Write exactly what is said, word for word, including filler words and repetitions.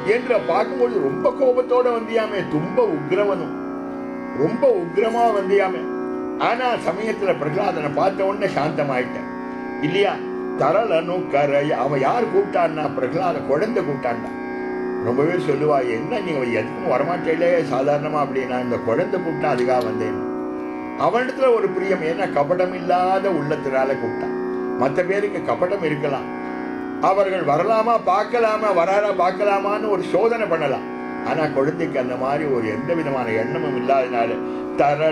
என்று பார்க்கும்போது ரொம்ப கோபத்தோட வந்தியாமே, தும்ப உக்ரவனும் ரொம்ப உக்ரமா வந்தியாமே. ஆனா சமயத்துல பிரகலாதனை பார்த்த உடனே சாந்தமாயிட்டேன் இல்லையா. தரலனு கரை அவன் யார் கூப்பிட்டான்னா பிரகலாத குழந்தை கூப்பிட்டான்டா. ரொம்பவே சொல்லுவா, என்ன நீங்க எதுக்கும் வரமாட்டே சாதாரணமா அப்படின்னா, இந்த குழந்தை கூப்பிட்டா அதுக்காக வந்தேன். அவனிடத்துல ஒரு பிரியம், ஏன்னா கபடம் இல்லாத உள்ளத்தினால கூப்பிட்டான். மற்ற பேருக்கு கபடம் இருக்கலாம், அவர்கள் வரலாமா பார்க்கலாமா வராரா பார்க்கலாமான்னு ஒரு சோதனை பண்ணலாம். ஆனா குழந்தைக்கு அந்த மாதிரி ஒரு எந்த விதமான எண்ணமும் இல்லாதனால தர